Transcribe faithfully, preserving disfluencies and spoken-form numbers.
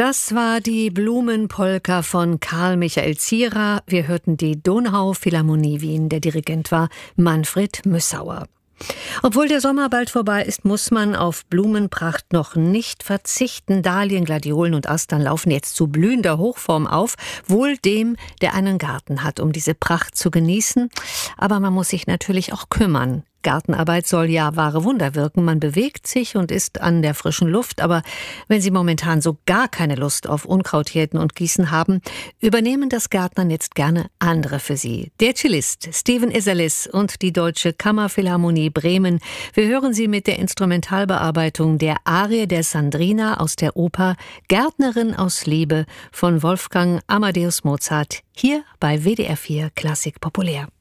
Das war die Blumenpolka von Karl Michael Zierer. Wir hörten die Donauphilharmonie Wien. Der Dirigent war Manfred Müssauer. Obwohl der Sommer bald vorbei ist, muss man auf Blumenpracht noch nicht verzichten. Dahlien, Gladiolen und Astern laufen jetzt zu blühender Hochform auf. Wohl dem, der einen Garten hat, um diese Pracht zu genießen. Aber man muss sich natürlich auch kümmern. Gartenarbeit soll ja wahre Wunder wirken. Man bewegt sich und ist an der frischen Luft. Aber wenn Sie momentan so gar keine Lust auf Unkrauthirten und Gießen haben, übernehmen das Gärtnern jetzt gerne andere für Sie. Der Cellist Steven Isserlis und die Deutsche Kammerphilharmonie Bremen. Wir hören Sie mit der Instrumentalbearbeitung der Arie der Sandrina aus der Oper Gärtnerin aus Liebe von Wolfgang Amadeus Mozart hier bei W D R vier Klassik Populär.